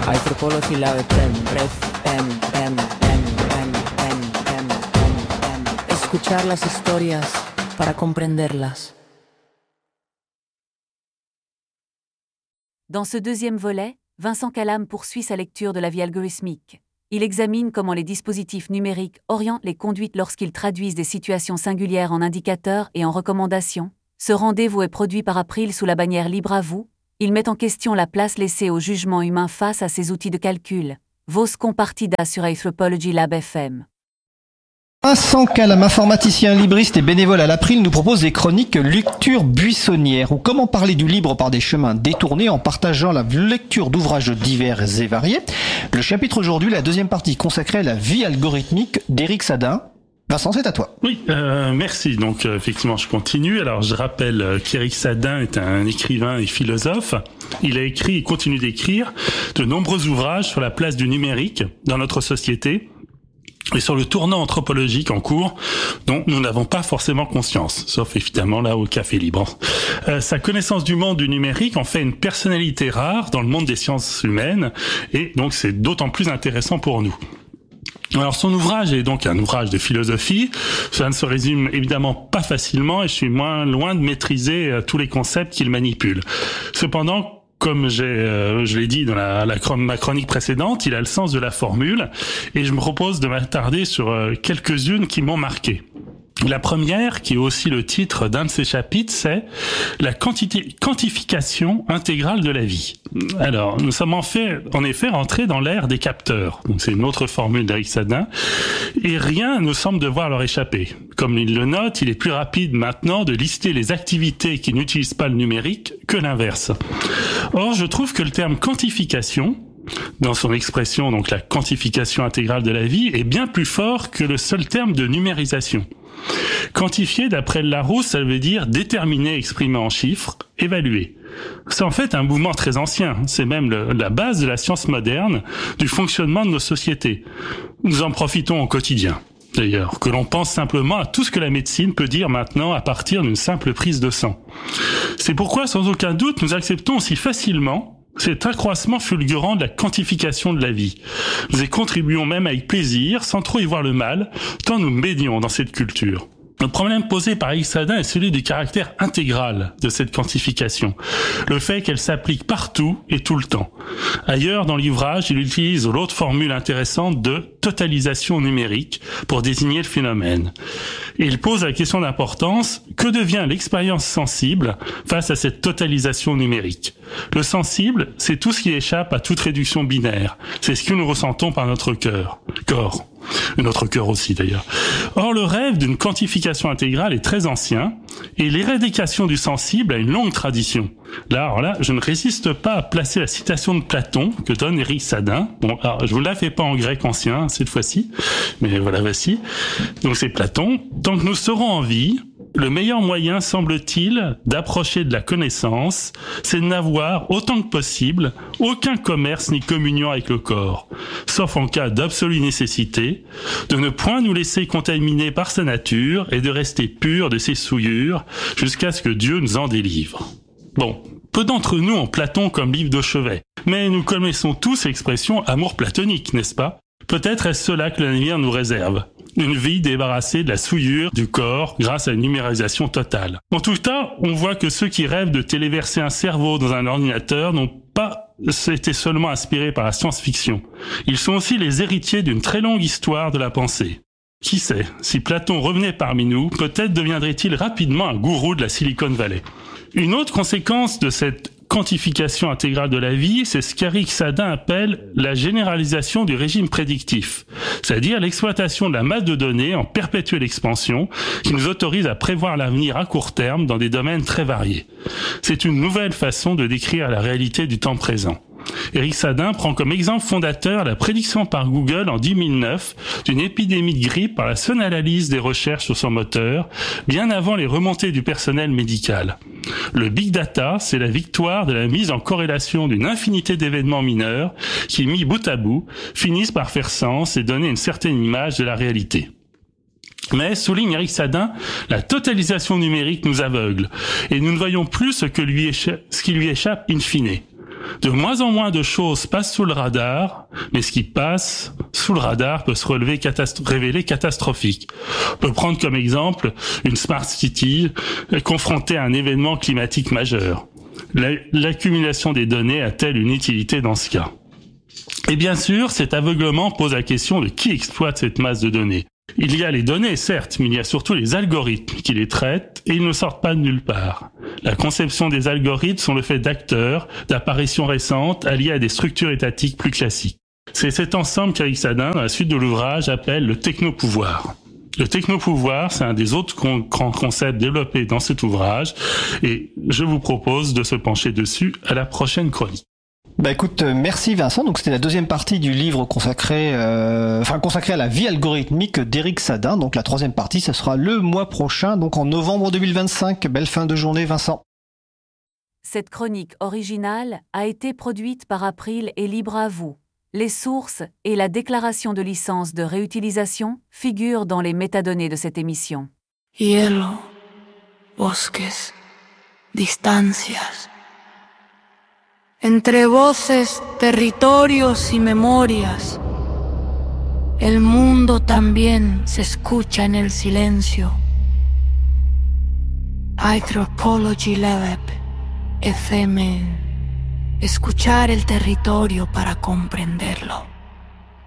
Anthropology Lab FM. Escuchar las historias para comprenderlas. Dans ce deuxième volet, Vincent Calame poursuit sa lecture de la vie algorithmique. Il examine comment les dispositifs numériques orientent les conduites lorsqu'ils traduisent des situations singulières en indicateurs et en recommandations. Ce rendez-vous est produit par April sous la bannière Libre à vous. Il met en question la place laissée au jugement humain face à ces outils de calcul. Vos compartida sur Anthropology Lab FM. Vincent Calame, informaticien libriste et bénévole à l'April, nous propose des chroniques lecture buissonnière ou comment parler du libre par des chemins détournés en partageant la lecture d'ouvrages divers et variés. Le chapitre aujourd'hui, la deuxième partie consacrée à la vie algorithmique d'Éric Sadin. Vincent, c'est à toi. Oui, merci. Donc, effectivement, je continue. Alors, je rappelle qu'Éric Sadin est un écrivain et philosophe. Il a écrit et continue d'écrire de nombreux ouvrages sur la place du numérique dans notre société et sur le tournant anthropologique en cours dont nous n'avons pas forcément conscience, sauf évidemment là au Café Libre. Sa connaissance du monde du numérique en fait une personnalité rare dans le monde des sciences humaines et donc c'est d'autant plus intéressant pour nous. Alors son ouvrage est donc un ouvrage de philosophie, ça ne se résume évidemment pas facilement et je suis moins loin de maîtriser tous les concepts qu'il manipule. Cependant, comme je l'ai dit dans ma chronique précédente, il a le sens de la formule et je me propose de m'attarder sur quelques-unes qui m'ont marqué. La première, qui est aussi le titre d'un de ces chapitres, c'est la quantification intégrale de la vie. Alors, nous sommes en effet rentrés dans l'ère des capteurs. Donc, c'est une autre formule d'Éric Sadin. Et rien ne semble devoir leur échapper. Comme il le note, il est plus rapide maintenant de lister les activités qui n'utilisent pas le numérique que l'inverse. Or, je trouve que le terme quantification, dans son expression, donc la quantification intégrale de la vie, est bien plus fort que le seul terme de numérisation. Quantifier, d'après Larousse, ça veut dire déterminer, exprimer en chiffres, évaluer. C'est en fait un mouvement très ancien, c'est même la base de la science moderne, du fonctionnement de nos sociétés. Nous en profitons au quotidien. D'ailleurs, que l'on pense simplement à tout ce que la médecine peut dire maintenant à partir d'une simple prise de sang. C'est pourquoi, sans aucun doute, nous acceptons aussi facilement cet accroissement fulgurant de la quantification de la vie. Nous y contribuons même avec plaisir, sans trop y voir le mal, tant nous baignons dans cette culture. Le problème posé par Éric Sadin est celui du caractère intégral de cette quantification, le fait qu'elle s'applique partout et tout le temps. Ailleurs dans l'ouvrage, il utilise l'autre formule intéressante de totalisation numérique pour désigner le phénomène. Et il pose la question d'importance, que devient l'expérience sensible face à cette totalisation numérique ? Le sensible, c'est tout ce qui échappe à toute réduction binaire. C'est ce que nous ressentons par notre corps. Et notre cœur aussi d'ailleurs. Or, le rêve d'une quantification intégrale est très ancien et l'éradication du sensible a une longue tradition. Là, je ne résiste pas à placer la citation de Platon que donne Éric Sadin. Bon, alors, je vous la fais pas en grec ancien cette fois-ci, mais voilà, voici. Donc c'est Platon. Tant que nous serons en vie, le meilleur moyen, semble-t-il, d'approcher de la connaissance, c'est de n'avoir, autant que possible, aucun commerce ni communion avec le corps, sauf en cas d'absolue nécessité, de ne point nous laisser contaminer par sa nature et de rester purs de ses souillures jusqu'à ce que Dieu nous en délivre. Bon, peu d'entre nous ont Platon comme livre de chevet, mais nous connaissons tous l'expression amour platonique, n'est-ce pas ? Peut-être est-ce cela que l'avenir nous réserve. Une vie débarrassée de la souillure du corps grâce à une numérisation totale. En tout cas, on voit que ceux qui rêvent de téléverser un cerveau dans un ordinateur n'ont pas été seulement inspirés par la science-fiction. Ils sont aussi les héritiers d'une très longue histoire de la pensée. Qui sait, si Platon revenait parmi nous, peut-être deviendrait-il rapidement un gourou de la Silicon Valley. Une autre conséquence de cette quantification intégrale de la vie, c'est ce qu'Éric Sadin appelle la généralisation du régime prédictif, c'est-à-dire l'exploitation de la masse de données en perpétuelle expansion qui nous autorise à prévoir l'avenir à court terme dans des domaines très variés. C'est une nouvelle façon de décrire la réalité du temps présent. Éric Sadin prend comme exemple fondateur la prédiction par Google en 2009 d'une épidémie de grippe par la seule analyse des recherches sur son moteur, bien avant les remontées du personnel médical. Le big data, c'est la victoire de la mise en corrélation d'une infinité d'événements mineurs qui, mis bout à bout, finissent par faire sens et donner une certaine image de la réalité. Mais, souligne Éric Sadin, la totalisation numérique nous aveugle et nous ne voyons plus ce qui lui échappe in fine. De moins en moins de choses passent sous le radar, mais ce qui passe sous le radar peut se révéler catastrophique. On peut prendre comme exemple une Smart City confrontée à un événement climatique majeur. L'accumulation des données a-t-elle une utilité dans ce cas ? Et bien sûr, cet aveuglement pose la question de qui exploite cette masse de données. Il y a les données, certes, mais il y a surtout les algorithmes qui les traitent et ils ne sortent pas de nulle part. La conception des algorithmes sont le fait d'acteurs, d'apparitions récentes alliées à des structures étatiques plus classiques. C'est cet ensemble qu'Eric Sadin, dans la suite de l'ouvrage, appelle le technopouvoir. Le technopouvoir, c'est un des autres grands concepts développés dans cet ouvrage et je vous propose de se pencher dessus à la prochaine chronique. Bah écoute, merci Vincent. Donc c'était la deuxième partie du livre consacré à la vie algorithmique d'Eric Sadin. Donc la troisième partie, ce sera le mois prochain, donc en novembre 2025. Belle fin de journée Vincent. Cette chronique originale a été produite par April et libre à vous. Les sources et la déclaration de licence de réutilisation figurent dans les métadonnées de cette émission. Hielo, bosques, distancias. Entre voces, territorios y memorias, el mundo también se escucha en el silencio. Anthropology Lab, FM, escuchar el territorio para comprenderlo.